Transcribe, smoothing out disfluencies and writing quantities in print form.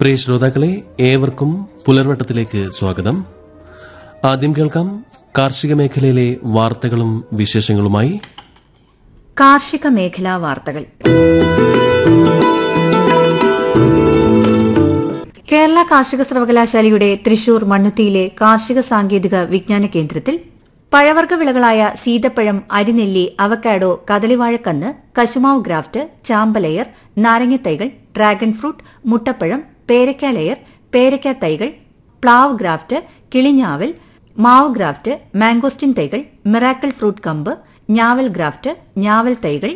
പ്രിയ ശ്രോതാക്കളെ, ഏവർക്കും പുലർവട്ടത്തിലേക്ക് സ്വാഗതം. ആദ്യം കേൾക്കാം കാർഷിക മേഖലയിലെ വാർത്തകളും വിശേഷങ്ങളുമായി കാർഷിക മേഖലാ വാർത്തകൾ. കേരള കാർഷിക സർവകലാശാലയുടെ തൃശൂർ മണ്ണുത്തിയിലെ കാർഷിക സാങ്കേതിക വിജ്ഞാന കേന്ദ്രത്തിൽ പഴവർഗ്ഗ വിളകളായ സീതപ്പഴം, അരിനെല്ലി, അവക്കാഡോ, കദളിവാഴക്കന്ന്, കശുമാവ് ഗ്രാഫ്റ്റ്, ചാമ്പലയർ, നാരങ്ങത്തൈകൾ, ഡ്രാഗൺ ഫ്രൂട്ട്, മുട്ടപ്പഴം, പേരയ്ക്ക ലെയർ, പേരയ്ക്ക തൈകൾ, പ്ലാവ് ഗ്രാഫ്റ്റ്, കിളിഞ്ഞാവൽ, മാവ് ഗ്രാഫ്റ്റ്, മാംഗോസ്റ്റിൻ തൈകൾ, മിറാക്കിൾ ഫ്രൂട്ട് കമ്പ്, ഞാവൽ ഗ്രാഫ്റ്റ്, ഞാവൽ തൈകൾ,